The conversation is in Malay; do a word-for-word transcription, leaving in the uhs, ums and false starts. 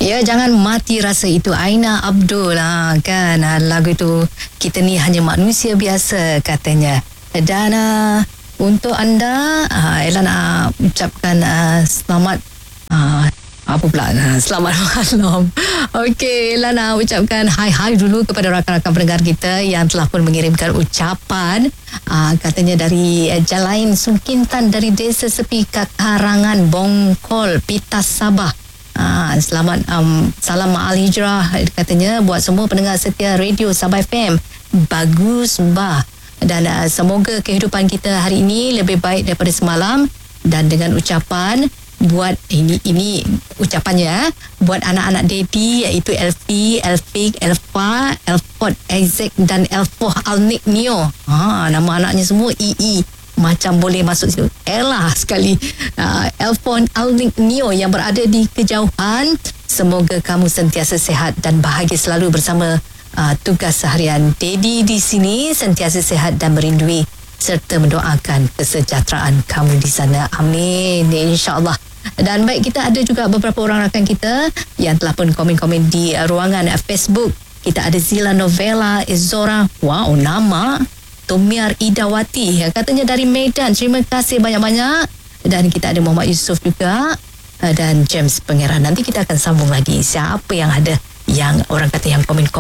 Ya, jangan mati rasa, itu Aina Abdul lah, kan. Lagu itu, kita ni hanya manusia biasa katanya. Dan uh, untuk anda, uh, Ella nak ucapkan uh, selamat uh, apa pula uh, selamat malam. Okey, Ella nak ucapkan hai-hai dulu kepada rakan-rakan pendengar kita yang telah pun mengirimkan ucapan. uh, katanya dari uh, Jalain Sungkintan dari Desa Sepi Karangan Bongkol Pitas Sabah. Ah, selamat um, salam Ma'al Hijrah katanya buat semua pendengar setia Radio Sabah F M. Bagus bah. Dan uh, semoga kehidupan kita hari ini lebih baik daripada semalam. Dan dengan ucapan buat ini ini ucapannya buat anak-anak Daddy, iaitu Elfie, Elfik, Elfa, Elford, Isaac dan Elfoh Alnik Neo. Ha, nama anaknya semua I I. Macam boleh masuk situ. Elah sekali. uh, Elfon Alnik Neo yang berada di kejauhan, semoga kamu sentiasa sihat dan bahagia selalu bersama uh, tugas seharian. Daddy di sini sentiasa sihat dan merindui serta mendoakan kesejahteraan kamu di sana. Amin, insyaAllah. Dan baik, kita ada juga beberapa orang rakan kita yang telah pun komen-komen di uh, ruangan uh, Facebook. Kita ada Zila Novella Izora. Wow, nama Tumiar Idawati, katanya dari Medan. Terima kasih banyak-banyak. Dan kita ada Muhammad Yusof juga, dan James Pangeran. Nanti kita akan sambung lagi siapa yang ada, yang orang kata yang komen-komen